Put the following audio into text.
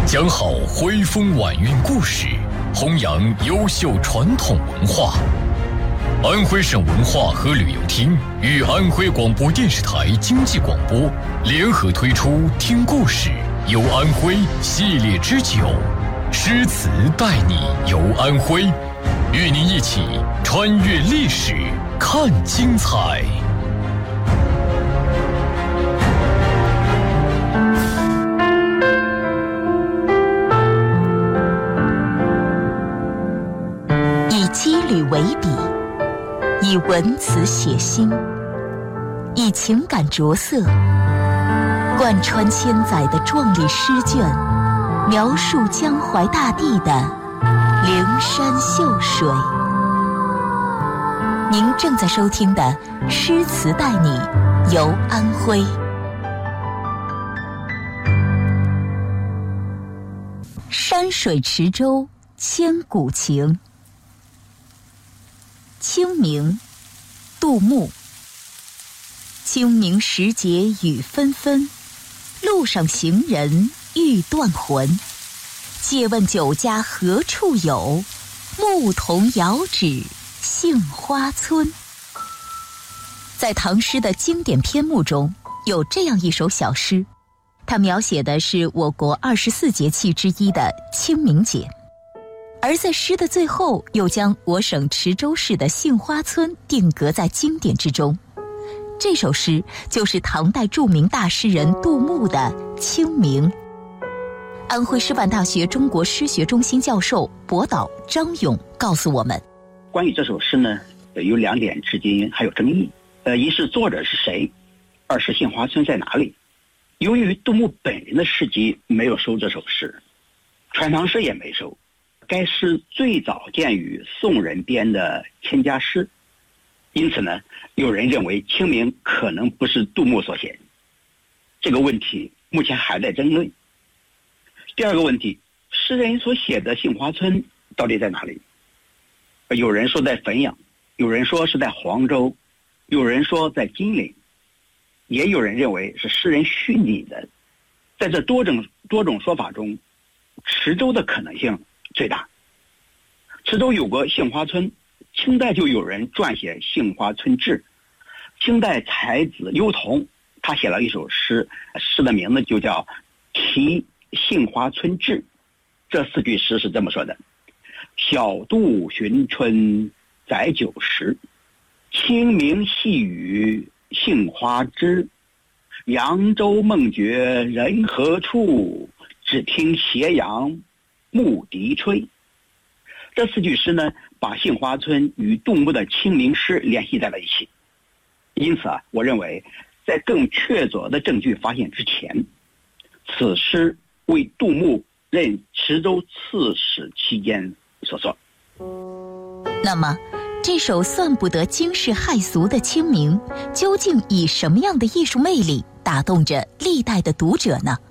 讲好徽风晚韵故事，弘扬优秀传统文化。安徽省文化和旅游厅与安徽广播电视台经济广播联合推出听故事游安徽系列之9，诗词带你游安徽，与您一起穿越历史，看精彩。 以肌理为笔，以文辞写心，以情感着色，贯穿千载的壮丽诗卷，描述江淮大地的灵山秀水。您正在收听的诗词带你游安徽。山水池洲千古情。清明，杜牧。清明时节雨纷纷，路上行人欲断魂。借问酒家何处有？牧童遥指杏花村。在唐诗的经典篇目中，有这样一首小诗，它描写的是我国24节气之一的清明节。而在诗的最后，又将我省池州市的杏花村定格在经典之中。这首诗就是唐代著名大诗人杜牧的《清明》。安徽师范大学中国诗学中心教授博导张勇告诉我们， 关于这首诗呢，有2点至今还有争议。一是作者是谁，二是杏花村在哪里。由于杜牧本人的事迹没有收这首诗，传堂诗也没收。该诗最早见于宋人编的《千家诗》，因此呢，有人认为清明可能不是杜牧所写。这个问题目前还在争论。第二个问题，诗人所写的杏花村到底在哪里？有人说在汾阳，有人说是在黄州，有人说在金陵，也有人认为是诗人虚拟的。在这多种说法中，池州的可能性最大。池州有个杏花村，清代就有人撰写《杏花村志》。清代才子邱同，他写了一首诗，诗的名字就叫《题杏花村志》。这4句诗是这么说的：小杜寻春载酒时，清明细雨杏花枝。扬州梦觉人何处？只听斜阳牧笛吹。这4句诗呢，把杏花村与杜牧的清明诗联系在了一起。因此我认为在更确凿的证据发现之前，此诗为杜牧任池州刺史期间所作。 那么这首算不得惊世骇俗的清明，究竟以什么样的艺术魅力打动着历代的读者呢？